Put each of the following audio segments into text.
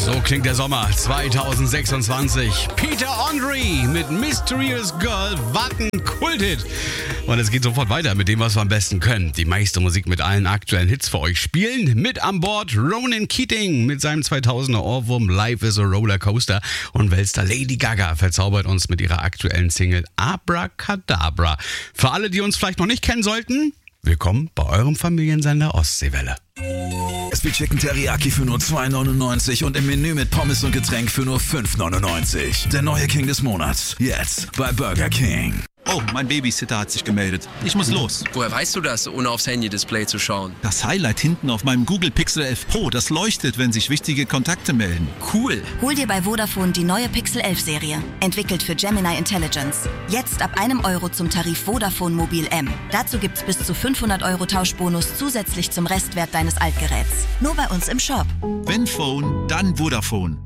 So klingt der Sommer 2026. Peter Andre mit Mysterious Girl, Wacken, Kulthit. Und es geht sofort weiter mit dem, was wir am besten können. Die meiste Musik mit allen aktuellen Hits für euch spielen. Mit an Bord Ronan Keating mit seinem 2000er Ohrwurm Life is a Rollercoaster. Und Weltstar Lady Gaga verzaubert uns mit ihrer aktuellen Single Abracadabra. Für alle, die uns vielleicht noch nicht kennen sollten, willkommen bei eurem Familiensender Ostseewelle. SB Chicken Teriyaki für nur 2,99 und im Menü mit Pommes und Getränk für nur 5,99. Der neue King des Monats. Jetzt bei Burger King. Oh, mein Babysitter hat sich gemeldet. Ich muss los. Woher weißt du das, ohne aufs Handy-Display zu schauen? Das Highlight hinten auf meinem Google Pixel 11 Pro, das leuchtet, wenn sich wichtige Kontakte melden. Cool. Hol dir bei Vodafone die neue Pixel 11 Serie. Entwickelt für Gemini Intelligence. Jetzt ab €1 zum Tarif Vodafone Mobil M. Dazu gibt's bis zu 500 € Tauschbonus zusätzlich zum Restwert deines Altgeräts. Nur bei uns im Shop. Wenn Phone, dann Vodafone.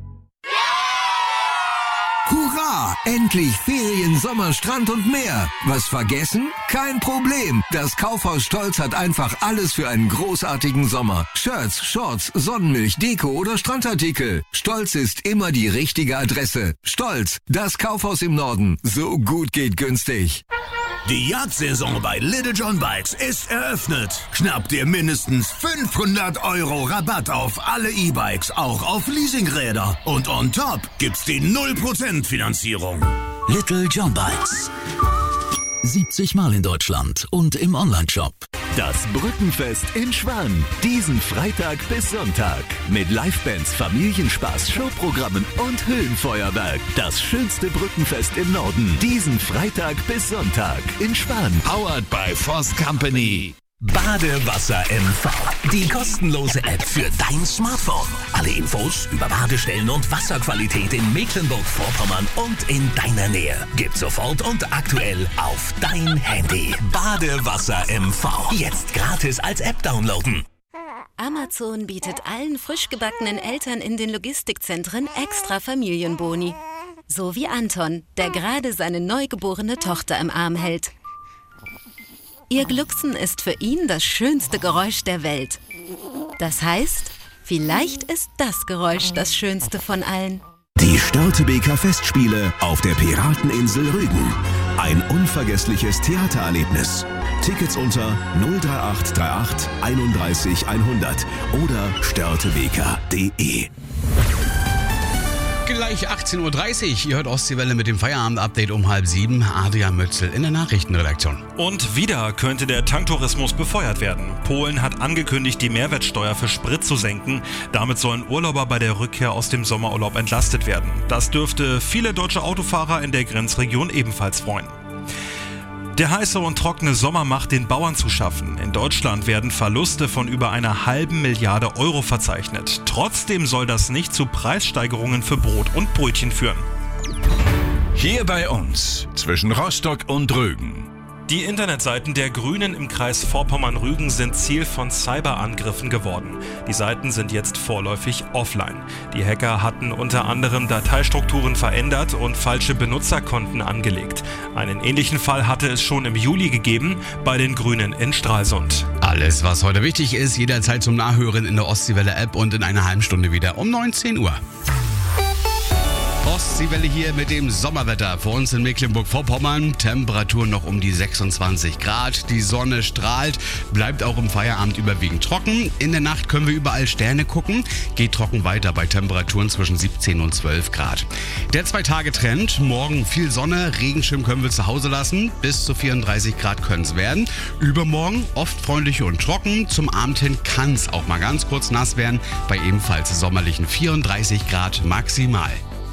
Hurra! Endlich Ferien, Sommer, Strand und mehr. Was vergessen? Kein Problem. Das Kaufhaus Stolz hat einfach alles für einen großartigen Sommer. Shirts, Shorts, Sonnenmilch, Deko oder Strandartikel. Stolz ist immer die richtige Adresse. Stolz, das Kaufhaus im Norden. So gut geht günstig. Die Jagdsaison bei Little John Bikes ist eröffnet. Schnapp dir mindestens 500 € Rabatt auf alle E-Bikes, auch auf Leasingräder. Und on top gibt's die 0% Finanzierung. Little John Bikes. 70 Mal in Deutschland und im Onlineshop. Das Brückenfest in Schwan. Diesen Freitag bis Sonntag. Mit Livebands, Familienspaß, Showprogrammen und Höhenfeuerwerk. Das schönste Brückenfest im Norden. Diesen Freitag bis Sonntag in Schwan. Powered by Force Company. Badewasser MV. Die kostenlose App für dein Smartphone. Alle Infos über Badestellen und Wasserqualität in Mecklenburg-Vorpommern und in deiner Nähe. Gibt's sofort und aktuell auf dein Handy. Badewasser MV. Jetzt gratis als App downloaden. Amazon bietet allen frisch gebackenen Eltern in den Logistikzentren extra Familienboni. So wie Anton, der gerade seine neugeborene Tochter im Arm hält. Ihr Glucksen ist für ihn das schönste Geräusch der Welt. Das heißt, vielleicht ist das Geräusch das schönste von allen. Die Störtebeker Festspiele auf der Pirateninsel Rügen. Ein unvergessliches Theatererlebnis. Tickets unter 03838 31 100 oder störtebeker.de. Gleich 18.30 Uhr. Ihr hört Ostseewelle mit dem Feierabend-Update um 6:30. Adrian Mötzel in der Nachrichtenredaktion. Und wieder könnte der Tanktourismus befeuert werden. Polen hat angekündigt, die Mehrwertsteuer für Sprit zu senken. Damit sollen Urlauber bei der Rückkehr aus dem Sommerurlaub entlastet werden. Das dürfte viele deutsche Autofahrer in der Grenzregion ebenfalls freuen. Der heiße und trockene Sommer macht den Bauern zu schaffen. In Deutschland werden Verluste von über einer halben Milliarde € verzeichnet. Trotzdem soll das nicht zu Preissteigerungen für Brot und Brötchen führen. Hier bei uns, zwischen Rostock und Rügen. Die Internetseiten der Grünen im Kreis Vorpommern-Rügen sind Ziel von Cyberangriffen geworden. Die Seiten sind jetzt vorläufig offline. Die Hacker hatten unter anderem Dateistrukturen verändert und falsche Benutzerkonten angelegt. Einen ähnlichen Fall hatte es schon im Juli gegeben bei den Grünen in Stralsund. Alles, was heute wichtig ist, jederzeit zum Nachhören in der Ostseewelle-App und in einer halben Stunde wieder um 19 Uhr. Ostseewelle hier mit dem Sommerwetter. Für uns in Mecklenburg-Vorpommern Temperaturen noch um die 26 Grad. Die Sonne strahlt, bleibt auch im Feierabend überwiegend trocken. In der Nacht können wir überall Sterne gucken. Geht trocken weiter bei Temperaturen zwischen 17 und 12 Grad. Der 2-Tage-Trend. Morgen viel Sonne, Regenschirm können wir zu Hause lassen. Bis zu 34 Grad können es werden. Übermorgen oft freundlich und trocken. Zum Abend hin kann es auch mal ganz kurz nass werden. Bei ebenfalls sommerlichen 34 Grad maximal.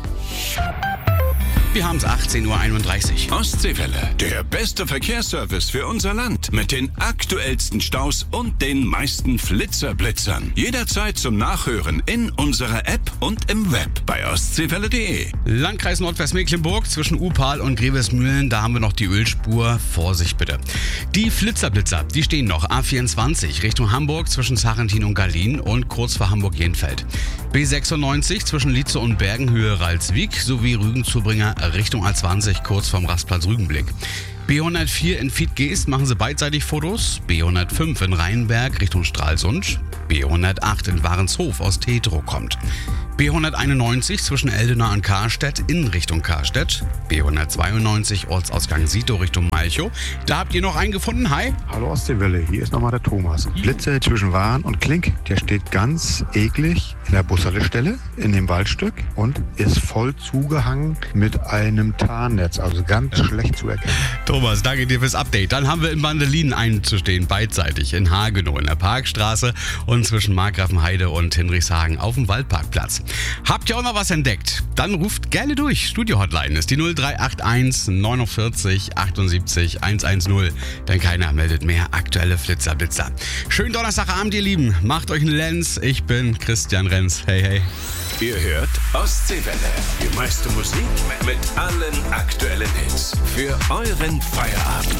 Wir haben es 18.31 Uhr. Ostseewelle, der beste Verkehrsservice für unser Land. Mit den aktuellsten Staus und den meisten Flitzerblitzern. Jederzeit zum Nachhören in unserer App und im Web bei ostseewelle.de. Landkreis Nordwestmecklenburg zwischen Upal und Grevesmühlen, da haben wir noch die Ölspur. Vorsicht bitte. Die Flitzerblitzer, die stehen noch A24 Richtung Hamburg zwischen Sarrentin und Gallien und kurz vor Hamburg-Jenfeld. B96 zwischen Lietze und Bergenhöhe Ralswiek sowie Rügen-Zubringer Richtung A20 kurz vorm Rastplatz Rügenblick. B104 in Fietgeest machen sie beidseitig Fotos. B105 in Rheinberg Richtung Stralsund. B108 in Warenshof aus Tetro kommt. B191 zwischen Eldena und Karstedt in Richtung Karstedt. B192 Ortsausgang Sito Richtung Malchow. Da habt ihr noch einen gefunden. Hi. Hallo Ostseewelle, hier ist nochmal der Thomas. Blitze zwischen Wahn und Klink, der steht ganz eklig in der Bushaltestelle in dem Waldstück und ist voll zugehangen mit einem Tarnnetz, also ganz schlecht zu erkennen. Thomas, danke dir fürs Update. Dann haben wir in Bandelin einzustehen, beidseitig in Hagenow in der Parkstraße und zwischen Markgrafenheide und Hinrichshagen auf dem Waldparkplatz. Habt ihr auch noch was entdeckt? Dann ruft gerne durch. Studio-Hotline ist die 0381 49 78 110. Denn keiner meldet mehr aktuelle Flitzer-Blitzer. Schönen Donnerstagabend, ihr Lieben. Macht euch einen Lenz. Ich bin Christian Renz. Hey, hey. Ihr hört Ostseewelle. Die meiste Musik mit allen aktuellen Hits. Für euren Feierabend.